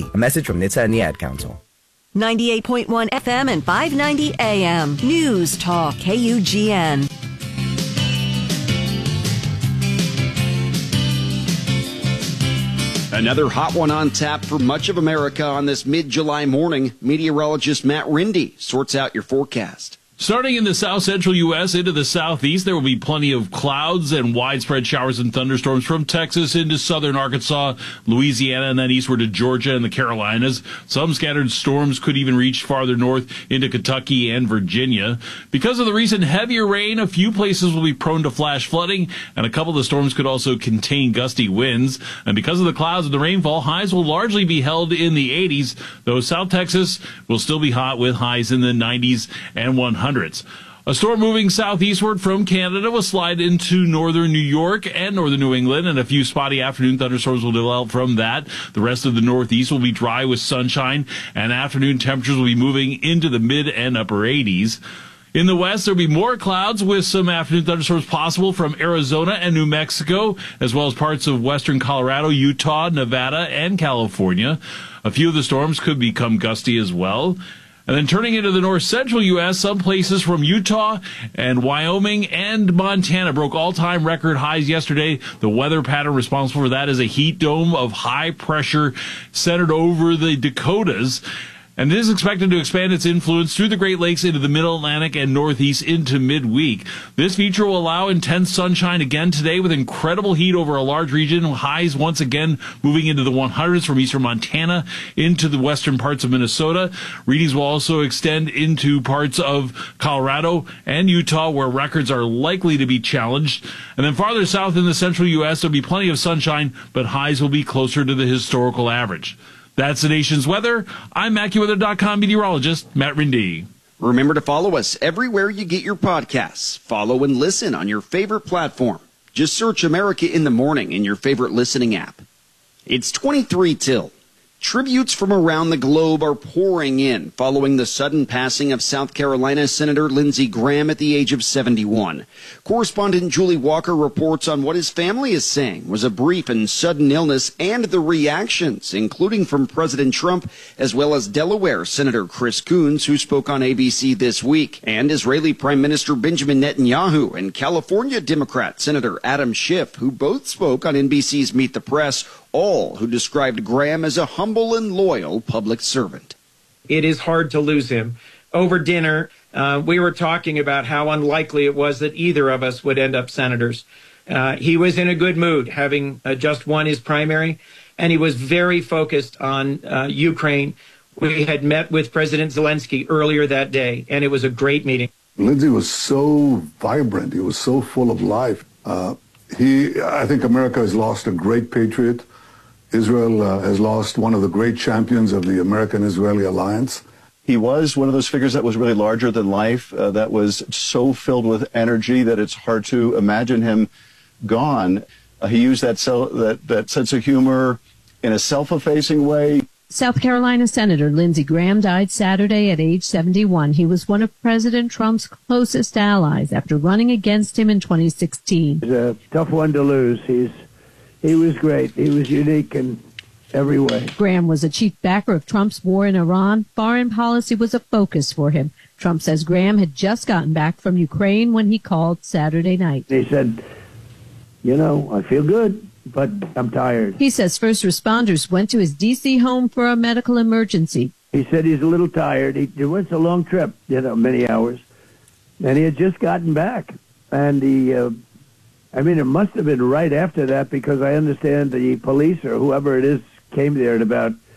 A message from NHTSA and the Ad Council. 98.1 FM and 590 AM. News Talk KUGN. Another hot one on tap for much of America on this mid-July morning. Meteorologist Matt Rindy sorts out your forecast. Starting in the south central U.S. into the southeast, there will be plenty of clouds and widespread showers and thunderstorms from Texas into southern Arkansas, Louisiana, and then eastward to Georgia and the Carolinas. Some scattered storms could even reach farther north into Kentucky and Virginia. Because of the recent heavier rain, a few places will be prone to flash flooding, and a couple of the storms could also contain gusty winds. And because of the clouds and the rainfall, highs will largely be held in the 80s, though South Texas will still be hot with highs in the 90s and 100s. A storm moving southeastward from Canada will slide into northern New York and northern New England, and a few spotty afternoon thunderstorms will develop from that. The rest of the northeast will be dry with sunshine, and afternoon temperatures will be moving into the mid and upper 80s. In the west, there will be more clouds with some afternoon thunderstorms possible from Arizona and New Mexico, as well as parts of western Colorado, Utah, Nevada, and California. A few of the storms could become gusty as well. And then turning into the north central U.S., some places from Utah and Wyoming and Montana broke all-time record highs yesterday. The weather pattern responsible for that is a heat dome of high pressure centered over the Dakotas. And it is expected to expand its influence through the Great Lakes into the Middle Atlantic and Northeast into midweek. This feature will allow intense sunshine again today with incredible heat over a large region. Highs once again moving into the 100s from eastern Montana into the western parts of Minnesota. Readings will also extend into parts of Colorado and Utah, where records are likely to be challenged. And then farther south in the central U.S., there'll be plenty of sunshine, but highs will be closer to the historical average. That's the nation's weather. I'm AccuWeather.com meteorologist Matt Rindy. Remember to follow us everywhere you get your podcasts. Follow and listen on your favorite platform. Just search America in the Morning in your favorite listening app. It's 23 till. Tributes from around the globe are pouring in following the sudden passing of South Carolina Senator Lindsey Graham at the age of 71. Correspondent Julie Walker reports on what his family is saying was a brief and sudden illness and the reactions, including from President Trump, as well as Delaware Senator Chris Coons, who spoke on ABC this week, and Israeli Prime Minister Benjamin Netanyahu and California Democrat Senator Adam Schiff, who both spoke on NBC's Meet the Press, all who described Graham as a humble and loyal public servant. It is hard to lose him. Over dinner, we were talking about how unlikely it was that either of us would end up senators. He was in a good mood, having just won his primary, and he was very focused on Ukraine. We had met with President Zelensky earlier that day, and it was a great meeting. Lindsey was so vibrant. He was so full of life. I think America has lost a great patriot. Israel has lost one of the great champions of the American-Israeli alliance. He was one of those figures that was really larger than life, that was so filled with energy that it's hard to imagine him gone. He used that sense of humor in a self-effacing way. South Carolina Senator Lindsey Graham died Saturday at age 71. He was one of President Trump's closest allies after running against him in 2016. He's a tough one to lose. He was great. He was unique in every way. Graham was a chief backer of Trump's war in Iran. Foreign policy was a focus for him. Trump says Graham had just gotten back from Ukraine when he called Saturday night. He said, I feel good, but I'm tired. He says first responders went to his D.C. home for a medical emergency. He said he's a little tired. It was a long trip, many hours. And he had just gotten back. And it must have been right after that, because I understand the police or whoever it is came there at about